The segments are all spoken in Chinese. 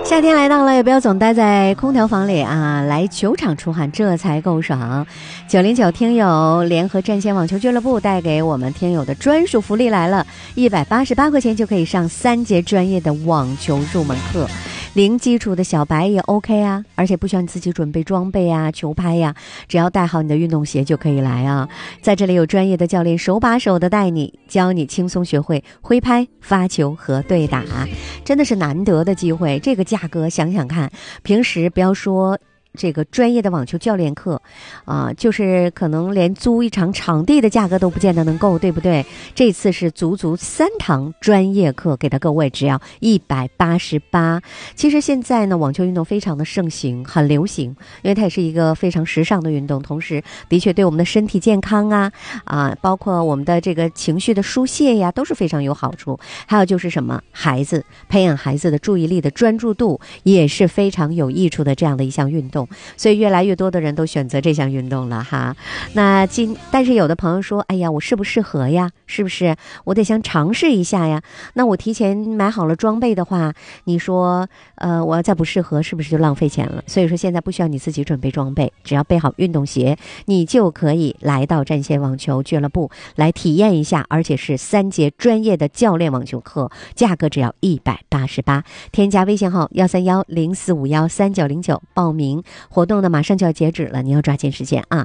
夏天来到了，也不要总待在空调房里啊，来球场出汗，这才够爽。909听友联合战线网球俱乐部带给我们听友的专属福利来了，188块钱就可以上3节专业的网球入门课。零基础的小白也 OK 啊，而且不需要你自己准备装备啊、球拍呀，只要带好你的运动鞋就可以来啊。在这里有专业的教练手把手的带你，教你轻松学会挥拍、发球和对打，真的是难得的机会。这个价格想想看，平时不要说这个专业的网球教练课就是可能连租一场场地的价格都不见得能够，对不对？这次是足3堂专业课给到各位，只要188。其实现在呢，网球运动非常的盛行，很流行，因为它也是一个非常时尚的运动，同时的确对我们的身体健康包括我们的这个情绪的疏泄呀，都是非常有好处。还有就是什么，培养孩子的注意力的专注度也是非常有益处的这样的一项运动。所以越来越多的人都选择这项运动了哈。但是有的朋友说，哎呀，我适不适合呀？是不是我得想尝试一下呀？那我提前买好了装备的话，你说我要再不适合，是不是就浪费钱了？所以说现在不需要你自己准备装备，只要备好运动鞋，你就可以来到战线网球俱乐部来体验一下，而且是3节专业的教练网球课，价格只要188。添加微信号13104513909报名。活动呢马上就要截止了，你要抓紧时间啊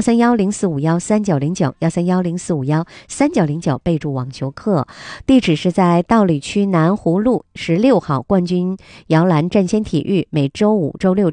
！13104513909，13104513909，备注网球课。地址是在道里区南湖路16号冠军摇篮战先体育，每周5、周6